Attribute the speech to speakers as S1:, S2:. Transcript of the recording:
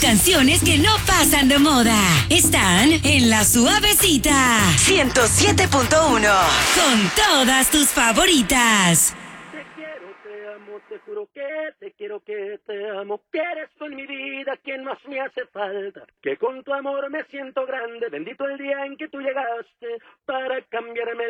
S1: canciones que no pasan de moda están en La Suavecita 107.1 con todas tus favoritas.
S2: Te quiero, te amo, te juro que te quiero, que te amo, que eres tú en mi vida quien más me hace falta, que con tu amor me siento grande, bendito el día en que tú llegaste para cambiarme